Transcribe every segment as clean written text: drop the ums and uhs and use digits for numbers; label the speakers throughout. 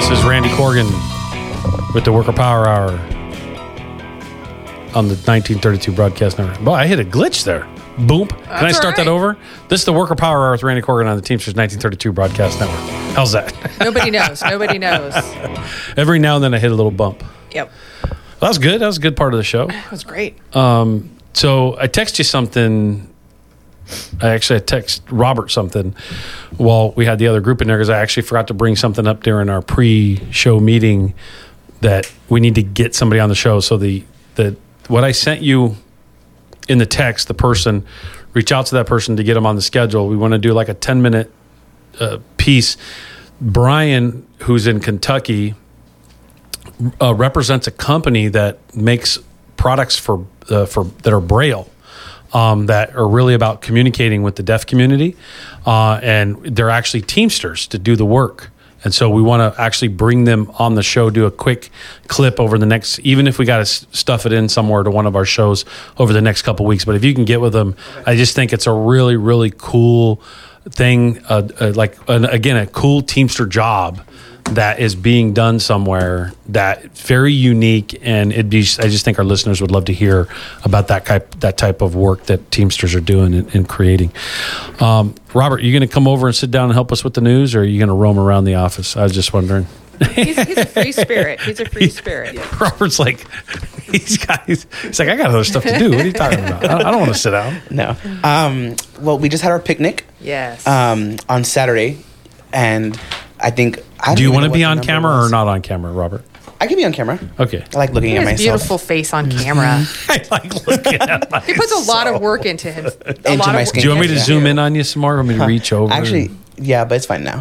Speaker 1: This is Randy Corgan with the Worker Power Hour on the 1932 Broadcast Network. Boy, I hit a glitch there. Boom. Can I start that over? This is the Worker Power Hour with Randy Corgan on the Teamsters 1932 Broadcast Network. How's that?
Speaker 2: Nobody knows. Nobody knows.
Speaker 1: Every now and then I hit a little bump.
Speaker 2: Yep.
Speaker 1: That was good. That was a good part of the show.
Speaker 2: It was great.
Speaker 1: So I text you something. I text Robert something while we had the other group in there because I actually forgot to bring something up during our pre-show meeting that we need to get somebody on the show. So what I sent you in the text, the person, reach out to that person to get them on the schedule. We want to do like a 10-minute piece. Brian, who's in Kentucky, represents a company that makes products for that are Braille. That are really about communicating with the deaf community, and they're actually Teamsters to do the work. And so we want to actually bring them on the show, do a quick clip over the next, even if we got to stuff it in somewhere to one of our shows over the next couple of weeks. But if you can get with them, I just think it's a really, really cool thing, again, a cool Teamster job that is being done somewhere that very unique, and I just think our listeners would love to hear about that type of work that Teamsters are doing and creating. Robert, you going to come over and sit down and help us with the news, or are you going to roam around the office? I was just wondering.
Speaker 2: He's a free spirit. He's a free spirit.
Speaker 1: Robert's like, he's like, I got other stuff to do. What are you talking about? I don't want to sit down.
Speaker 3: No. Well, we just had our picnic.
Speaker 2: Yes.
Speaker 3: On Saturday, and I think.
Speaker 1: Do you want to be on camera or not on camera, Robert?
Speaker 3: I can be on camera.
Speaker 1: Okay.
Speaker 3: I like looking at myself.
Speaker 2: Beautiful face on camera.
Speaker 1: I like looking at myself.
Speaker 2: He puts a lot of work into him.
Speaker 3: Into my skin.
Speaker 1: Do you want me to zoom in on you some more? Want me to reach over?
Speaker 3: Actually, yeah, but it's fine now.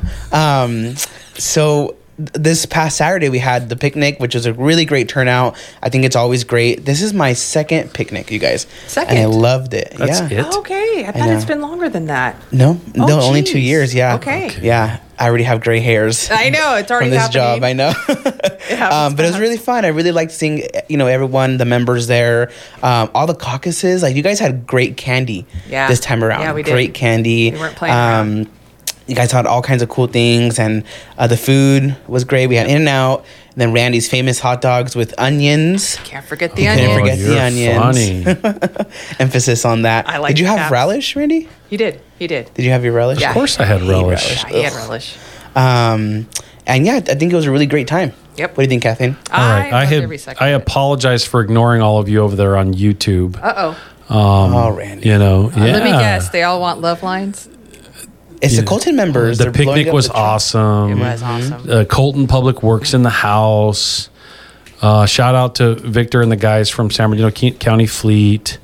Speaker 3: So this past Saturday we had the picnic, which was a really great turnout. I think it's always great. This is my second picnic, you guys.
Speaker 2: Second?
Speaker 3: And I loved it.
Speaker 1: That's
Speaker 3: yeah.
Speaker 1: it?
Speaker 2: Okay. I thought it's been longer than that.
Speaker 3: No, only 2
Speaker 2: geez.
Speaker 3: years. Yeah.
Speaker 2: Okay.
Speaker 3: Yeah. I already have gray hairs.
Speaker 2: I know. It's already
Speaker 3: from this
Speaker 2: happening.
Speaker 3: job. I know. But it was really fun. I really liked seeing, everyone, the members there, all the caucuses. Like, you guys had great candy this time around.
Speaker 2: Yeah, we did.
Speaker 3: Great candy.
Speaker 2: We weren't playing around.
Speaker 3: You guys had all kinds of cool things, and the food was great. We had In-N-Out, and then Randy's famous hot dogs with onions.
Speaker 2: Can't forget the onions.
Speaker 3: Can't forget the onions.
Speaker 1: Funny.
Speaker 3: Emphasis on that.
Speaker 2: I like
Speaker 3: Did you have
Speaker 2: that.
Speaker 3: relish, Randy?
Speaker 2: He did.
Speaker 3: Did you have your relish?
Speaker 2: Yeah.
Speaker 1: Of course I had relish.
Speaker 2: Yeah, he had relish.
Speaker 3: And yeah, I think it was a really great time.
Speaker 2: Yep.
Speaker 3: What do you think, Kathleen?
Speaker 1: All right.
Speaker 2: loved every second
Speaker 1: I
Speaker 2: of it.
Speaker 1: apologize for ignoring all of you over there on YouTube.
Speaker 2: Uh-oh.
Speaker 3: Randy.
Speaker 2: Let me guess. They all want love lines?
Speaker 3: It's the Colton members.
Speaker 1: The
Speaker 3: They're blowing
Speaker 1: picnic
Speaker 3: up
Speaker 1: was
Speaker 3: the truck.
Speaker 1: awesome.
Speaker 2: It was awesome.
Speaker 1: Colton Public Works in the house. Shout out to Victor and the guys from San Bernardino County Fleet.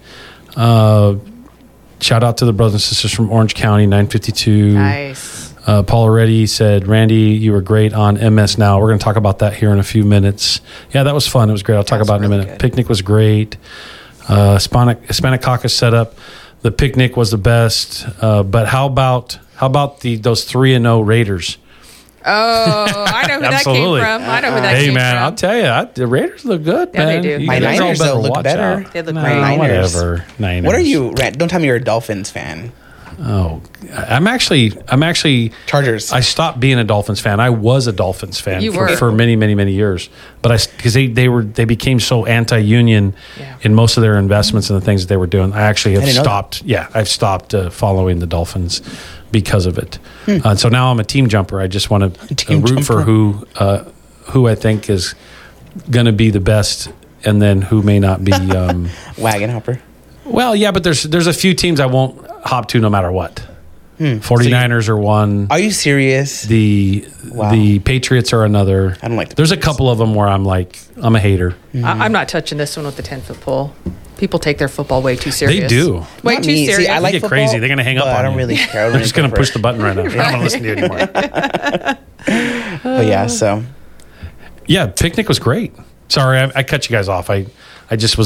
Speaker 1: Shout out to the brothers and sisters from Orange County, 952.
Speaker 2: Nice.
Speaker 1: Paul already said, Randy, you were great on MS Now. We're going to talk about that here in a few minutes. Yeah, that was fun. It was great. I'll talk about it in a
Speaker 2: really
Speaker 1: minute.
Speaker 2: good.
Speaker 1: Picnic was great. Hispanic Caucus setup. The picnic was the best. But how about those 3-0 Raiders?
Speaker 2: Oh, I know who that
Speaker 1: Absolutely.
Speaker 2: came from. I know who that
Speaker 1: Hey,
Speaker 2: came
Speaker 1: man,
Speaker 2: from.
Speaker 1: I'll tell you, the Raiders look good,
Speaker 2: Yeah,
Speaker 1: man.
Speaker 2: they do.
Speaker 1: You
Speaker 3: My
Speaker 1: guys all
Speaker 3: Niners,
Speaker 1: better
Speaker 3: though, look
Speaker 1: watch
Speaker 3: better.
Speaker 1: out.
Speaker 2: They look
Speaker 1: No,
Speaker 2: great.
Speaker 3: Niners.
Speaker 1: whatever. Niners.
Speaker 3: What are you, Rand? Don't tell me you're a Dolphins fan.
Speaker 1: Oh, I'm actually
Speaker 3: Chargers.
Speaker 1: I stopped being a Dolphins fan. I was a Dolphins fan
Speaker 2: You were.
Speaker 1: for many, many, many years. But because they became so anti-union in most of their investments and the things that they were doing. I actually have
Speaker 3: didn't know
Speaker 1: stopped. Yeah, I've stopped following the Dolphins because of it. So now I'm a team jumper. I just want to
Speaker 3: Team
Speaker 1: root for
Speaker 3: jumper.
Speaker 1: who I think is going to be the best, and then who may not be.
Speaker 3: Wagon hopper.
Speaker 1: Well, yeah, but there's a few teams I won't hop to no matter what. 49ers are one.
Speaker 3: Are you serious?
Speaker 1: The Patriots are another.
Speaker 3: I don't like the
Speaker 1: There's a couple of them where I'm a hater.
Speaker 2: I'm not touching this one with the 10-foot pole. People take their football way too serious.
Speaker 1: They do.
Speaker 2: Way
Speaker 3: Not
Speaker 2: too
Speaker 3: me. See,
Speaker 2: serious.
Speaker 3: I like
Speaker 1: They get
Speaker 3: football,
Speaker 1: crazy. They're going to hang up
Speaker 3: but
Speaker 1: on
Speaker 3: I don't
Speaker 1: you.
Speaker 3: really care.
Speaker 1: They're just going to push the button right now. I don't want to listen to you anymore.
Speaker 3: But yeah, so.
Speaker 1: Yeah, picnic was great. Sorry, I cut you guys off. I just was